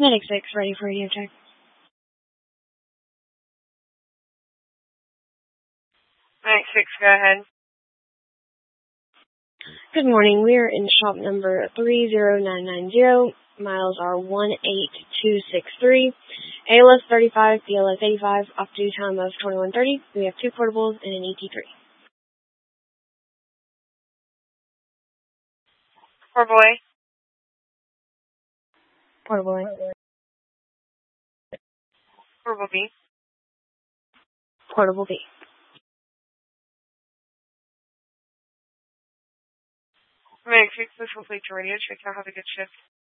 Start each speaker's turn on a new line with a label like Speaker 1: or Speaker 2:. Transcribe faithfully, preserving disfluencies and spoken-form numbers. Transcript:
Speaker 1: Medic six, ready for radio check.
Speaker 2: Medic six, go ahead.
Speaker 1: Good morning. We are in shop number three zero nine nine zero. Miles are one eight two six three. A L S thirty-five, B L S eighty-five, off due time of twenty-one thirty. We have two portables and an E T three.
Speaker 2: Portable A.
Speaker 1: Portable A.
Speaker 2: Portable B.
Speaker 1: Portable B.
Speaker 2: Medic six, this will complete your radio check. Y'all have a good shift.